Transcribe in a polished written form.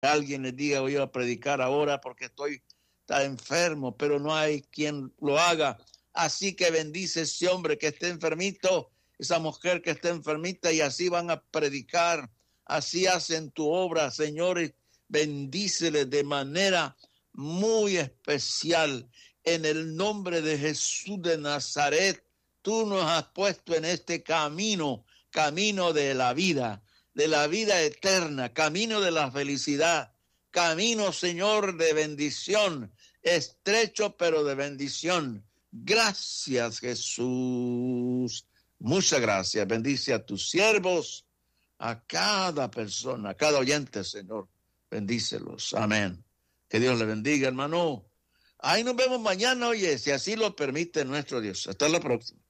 alguien les diga, voy a predicar ahora porque está enfermo, pero no hay quien lo haga. Así que bendice ese hombre que esté enfermito, esa mujer que esté enfermita, y así van a predicar. Así hacen tu obra, Señor. Bendíceles de manera muy especial. En el nombre de Jesús de Nazaret, tú nos has puesto en este camino, camino de la vida eterna, camino de la felicidad, camino, Señor, de bendición, estrecho pero de bendición. Gracias, Jesús. Muchas gracias. Bendice a tus siervos, a cada persona, a cada oyente, Señor. Bendícelos. Amén. Que Dios le bendiga, hermano. Ahí nos vemos mañana, oye, si así lo permite nuestro Dios. Hasta la próxima.